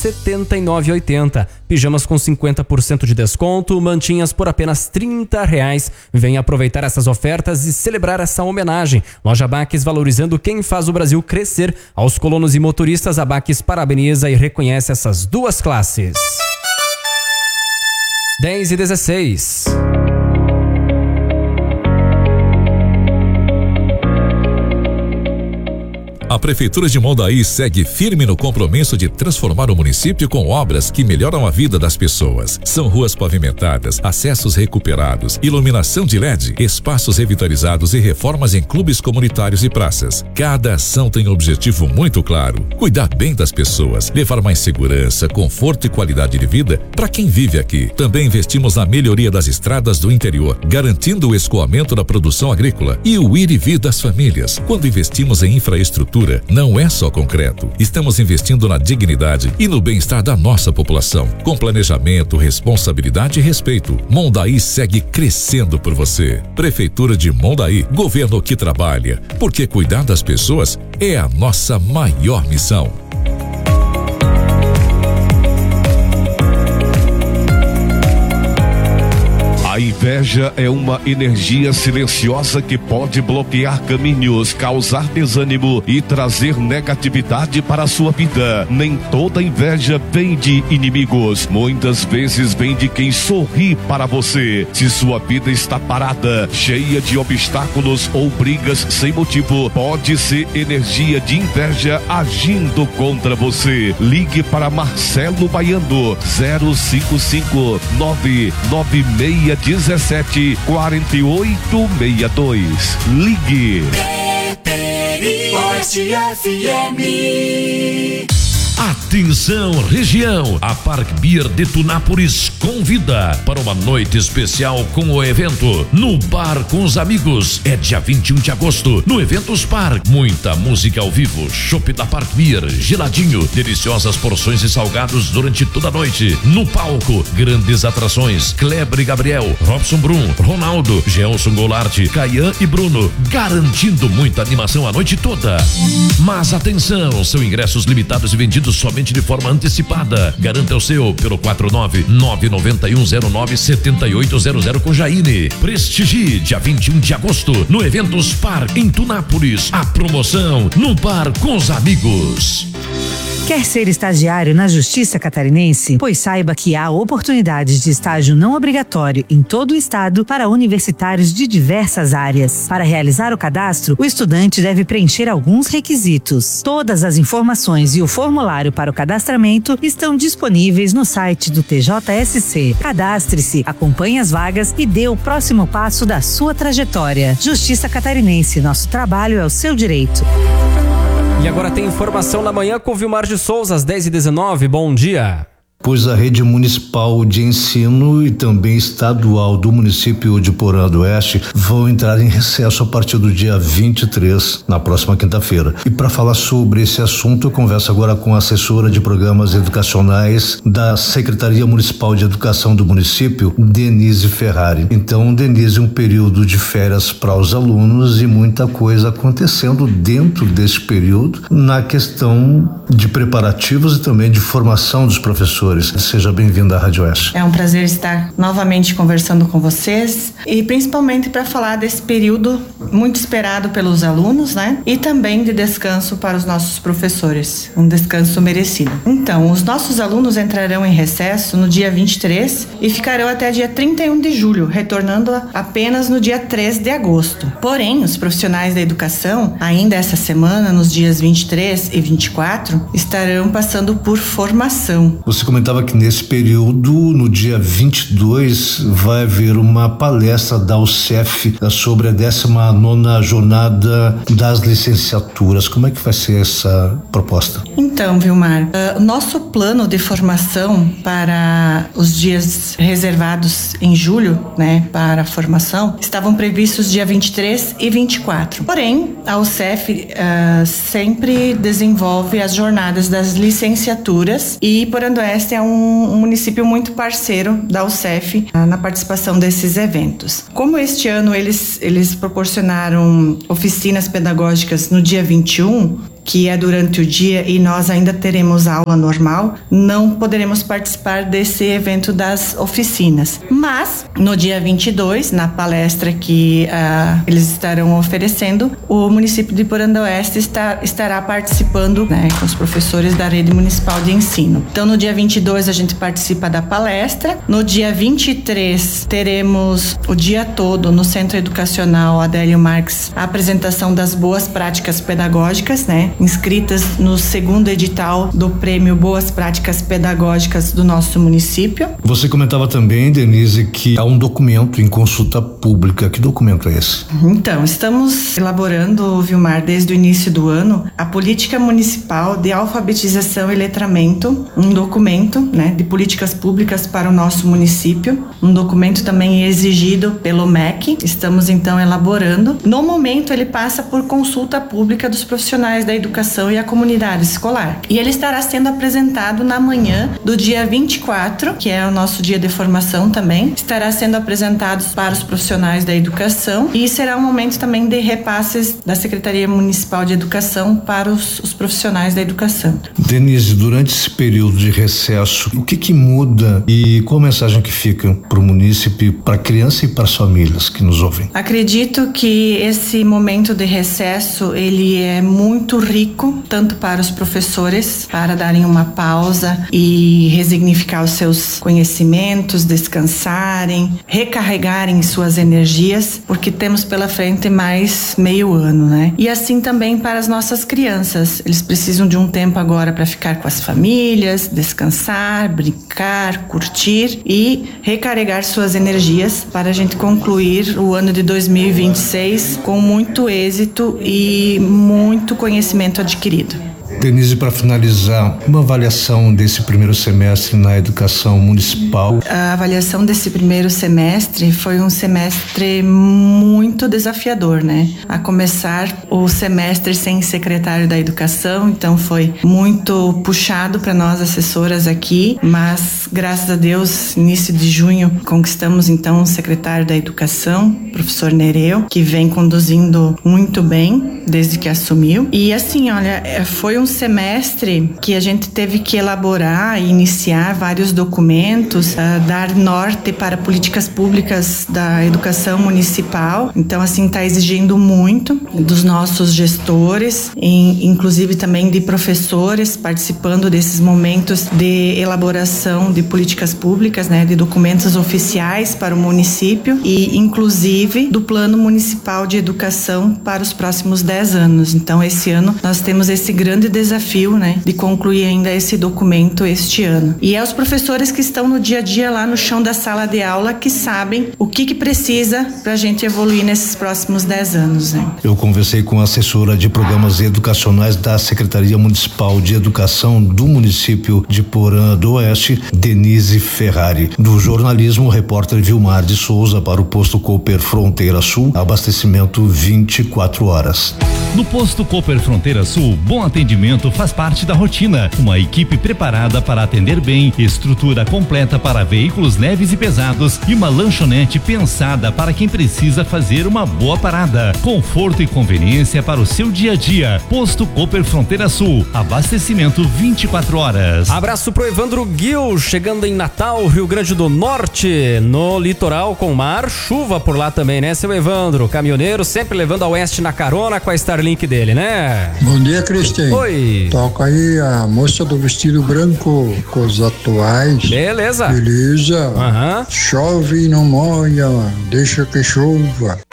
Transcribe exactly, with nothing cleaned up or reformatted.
setenta e nove reais e oitenta centavos. Pijamas com cinquenta por cento de desconto, mantinhas por apenas trinta reais. Venha aproveitar essas ofertas e celebrar essa homenagem. Loja Baques, valorizando quem faz o Brasil crescer. Aos colonos e motoristas, a Baques parabeniza e reconhece essas duas classes. dez e dezesseis. A Prefeitura de Mondaí segue firme no compromisso de transformar o município com obras que melhoram a vida das pessoas. São ruas pavimentadas, acessos recuperados, iluminação de L E D, espaços revitalizados e reformas em clubes comunitários e praças. Cada ação tem um objetivo muito claro: cuidar bem das pessoas, levar mais segurança, conforto e qualidade de vida para quem vive aqui. Também investimos na melhoria das estradas do interior, garantindo o escoamento da produção agrícola e o ir e vir das famílias. Quando investimos em infraestrutura, não é só concreto. Estamos investindo na dignidade e no bem-estar da nossa população. Com planejamento, responsabilidade e respeito, Mondaí segue crescendo por você. Prefeitura de Mondaí, governo que trabalha, porque cuidar das pessoas é a nossa maior missão. A inveja é uma energia silenciosa que pode bloquear caminhos, causar desânimo e trazer negatividade para a sua vida. Nem toda inveja vem de inimigos. Muitas vezes vem de quem sorri para você. Se sua vida está parada, cheia de obstáculos ou brigas sem motivo, pode ser energia de inveja agindo contra você. Ligue para Marcelo Baiano, zero cinco cinco nove nove seis dezessete quarenta e oito sessenta e dois. Ligue. Forte F M. Atenção, região! A Park Beer de Tunápolis convida para uma noite especial com o evento No Bar com os Amigos. É dia vinte e um de agosto, no Eventos Park. Muita música ao vivo, chopp da Park Beer, geladinho, deliciosas porções e salgados durante toda a noite. No palco, grandes atrações: Kleber e Gabriel, Robson Brum, Ronaldo, Gelson Goulart, Caian e Bruno, garantindo muita animação a noite toda. Mas atenção, são ingressos limitados e vendidos somente de forma antecipada. Garanta o seu pelo quatro nove nove nove um zero nove sete oito zero zero com Jaine. Prestigie, dia vinte e um de agosto, no Eventos Park, em Tunápolis. A promoção No Bar com os Amigos. Quer ser estagiário na Justiça Catarinense? Pois saiba que há oportunidades de estágio não obrigatório em todo o estado para universitários de diversas áreas. Para realizar o cadastro, o estudante deve preencher alguns requisitos. Todas as informações e o formulário para o cadastramento estão disponíveis no site do T J S C. Cadastre-se, acompanhe as vagas e dê o próximo passo da sua trajetória. Justiça Catarinense, nosso trabalho é o seu direito. E agora tem informação na manhã com Vilmar de Souza, às dez e dezenove. Bom dia. Pois a rede municipal de ensino e também estadual do município de Porã do Oeste vão entrar em recesso a partir do dia vinte e três, na próxima quinta-feira. E para falar sobre esse assunto, eu converso agora com a assessora de programas educacionais da Secretaria Municipal de Educação do município, Denise Ferrari. Então, Denise, um período de férias para os alunos e muita coisa acontecendo dentro desse período na questão de preparativos e também de formação dos professores. Seja bem-vinda à Rádio Oeste. É um prazer estar novamente conversando com vocês e principalmente para falar desse período muito esperado pelos alunos, né? E também de descanso para os nossos professores, um descanso merecido. Então, os nossos alunos entrarão em recesso no dia vinte e três e ficarão até dia trinta e um de julho, retornando apenas no dia três de agosto. Porém, os profissionais da educação, ainda essa semana, nos dias vinte e três e vinte e quatro, estarão passando por formação. Você comentava que nesse período, no dia vinte e dois, vai haver uma palestra da U C E F sobre a décima nona jornada das licenciaturas. Como é que vai ser essa proposta? Então, Vilmar, o uh, nosso plano de formação para os dias reservados em julho, né, para a formação, estavam previstos dia vinte e três e vinte e quatro. Porém, a U C E F uh, sempre desenvolve as jornadas das licenciaturas e Porã do Oeste é um, um município muito parceiro da U C E F uh, na participação desses eventos. Como este ano eles, eles proporcionaram oficinas pedagógicas no dia vinte e um, que é durante o dia e nós ainda teremos aula normal, não poderemos participar desse evento das oficinas. Mas no dia vinte e dois, na palestra que uh, eles estarão oferecendo, o município de Iporã do Oeste está, estará participando, né, com os professores da rede municipal de ensino. Então no dia vinte e dois a gente participa da palestra. No dia vinte e três teremos o dia todo no Centro Educacional Adélio Marques a apresentação das boas práticas pedagógicas, né, inscritas no segundo edital do prêmio Boas Práticas Pedagógicas do nosso município. Você comentava também, Denise, que há um documento em consulta pública. Que documento é esse? Então, estamos elaborando, Vilmar, desde o início do ano, a Política Municipal de Alfabetização e Letramento, um documento, né, de políticas públicas para o nosso município, um documento também exigido pelo M E C. Estamos então elaborando. No momento, ele passa por consulta pública dos profissionais da educação e a comunidade escolar. E ele estará sendo apresentado na manhã do dia vinte e quatro, que é o nosso dia de formação também. Estará sendo apresentado para os profissionais da educação e será um momento também de repasses da Secretaria Municipal de Educação para os, os profissionais da educação. Denise, durante esse período de recesso, o que que muda e qual a mensagem que fica para o munícipe, para a criança e para as famílias que nos ouvem? Acredito que esse momento de recesso, ele é muito rico, tanto para os professores, para darem uma pausa e resignificar os seus conhecimentos, descansarem, recarregarem suas energias, porque temos pela frente mais meio ano, né? E assim também para as nossas crianças. Eles precisam de um tempo agora para ficar com as famílias, descansar, brincar, curtir e recarregar suas energias para a gente concluir o ano de dois mil e vinte e seis com muito êxito e muito conhecimento adquirido. Denise, para finalizar, uma avaliação desse primeiro semestre na educação municipal. A avaliação desse primeiro semestre foi um semestre muito desafiador, né? A começar o semestre sem secretário da educação, então foi muito puxado para nós assessoras aqui, mas graças a Deus, início de junho, conquistamos então um secretário da educação, professor Nereu, que vem conduzindo muito bem desde que assumiu. E assim, olha, foi um semestre que a gente teve que elaborar e iniciar vários documentos, uh, dar norte para políticas públicas da educação municipal. Então, assim, está exigindo muito dos nossos gestores, em, inclusive também de professores, participando desses momentos de elaboração de políticas públicas, né, de documentos oficiais para o município e, inclusive, do Plano Municipal de Educação para os próximos dez anos. Então, esse ano nós temos esse grande desafio, né, de concluir ainda esse documento este ano. E é os professores que estão no dia a dia lá no chão da sala de aula que sabem o que que precisa para a gente evoluir nesses próximos dez anos, né? Eu conversei com a assessora de programas educacionais da Secretaria Municipal de Educação do município de Iporã do Oeste, Denise Ferrari. Do jornalismo, o repórter Vilmar de Souza para o Posto Cooper Fronteira Sul, abastecimento vinte e quatro horas. No Posto Cooper Fronteira Sul, bom atendimento faz parte da rotina. Uma equipe preparada para atender bem, estrutura completa para veículos leves e pesados e uma lanchonete pensada para quem precisa fazer uma boa parada. Conforto e conveniência para o seu dia a dia. Posto Cooper Fronteira Sul, abastecimento vinte e quatro horas. Abraço pro Evandro Gil, chegando em Natal, Rio Grande do Norte, no litoral com mar, chuva por lá também, né, seu Evandro? Caminhoneiro sempre levando a Oeste na carona com a Starlink dele, né? Bom dia, Cristian. Oi. Toca aí a moça do vestido branco com os atuais. Beleza. Beleza. Aham. Chove e não molha, deixa que chova.